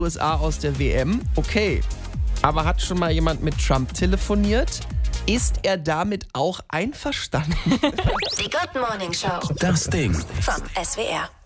USA aus der WM. Okay, aber hat schon mal jemand mit Trump telefoniert? Ist er damit auch einverstanden? Die Good Morning Show. Das Ding. Vom SWR.